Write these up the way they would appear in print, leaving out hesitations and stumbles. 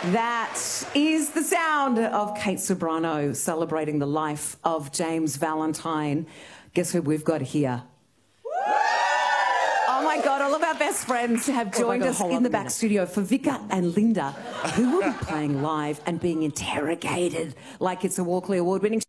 That is the sound of Kate Ceberano celebrating the life of James Valentine. Guess who we've got here? Oh my God, all of our best friends have joined us in the back studio for Vika and Linda, who will be playing live and being interrogated like it's a Walkley Award-winning.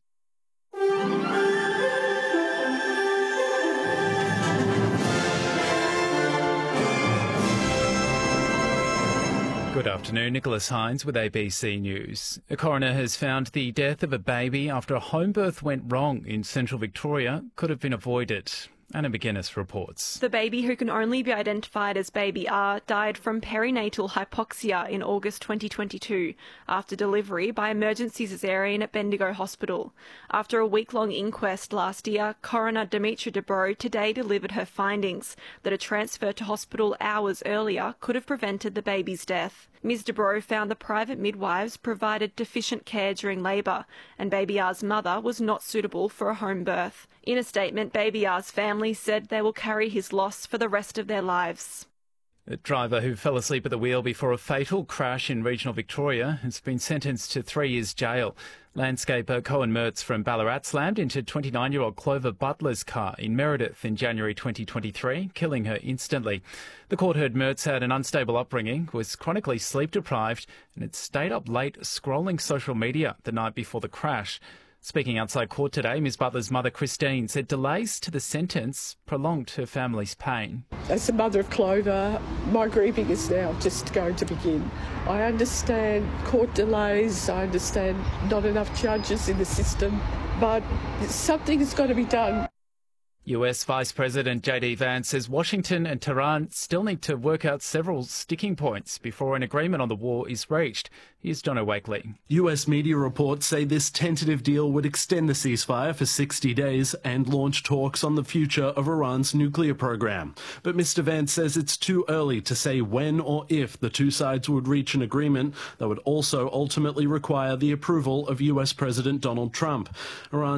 Good afternoon, Nicholas Hines with ABC News. A coroner has found the death of a baby after a home birth went wrong in central Victoria could have been avoided. Anna McGuinness reports. The baby, who can only be identified as Baby R, died from perinatal hypoxia in August 2022 after delivery by emergency caesarean at Bendigo Hospital. After a week-long inquest last year, coroner Demetra Dubrow today delivered her findings that a transfer to hospital hours earlier could have prevented the baby's death. Ms Dubrow found the private midwives provided deficient care during labour and Baby R's mother was not suitable for a home birth. In a statement, Baby R's family said they will carry his loss for the rest of their lives. The driver who fell asleep at the wheel before a fatal crash in regional Victoria has been sentenced to 3 years jail. Landscaper Cohen Mertz from Ballarat slammed into 29-year-old Clover Butler's car in Meredith in January 2023, killing her instantly. The court heard Mertz had an unstable upbringing, was chronically sleep-deprived and had stayed up late scrolling social media the night before the crash. Speaking outside court today, Ms Butler's mother, Christine, said delays to the sentence prolonged her family's pain. As the mother of Clover, my grieving is now just going to begin. I understand court delays, I understand not enough judges in the system, but something has got to be done. US Vice President J.D. Vance says Washington and Tehran still need to work out several sticking points before an agreement on the war is reached. Here's Jono Wakely. US media reports say this tentative deal would extend the ceasefire for 60 days and launch talks on the future of Iran's nuclear program. But Mr. Vance says it's too early to say when or if the two sides would reach an agreement that would also ultimately require the approval of US President Donald Trump. Iran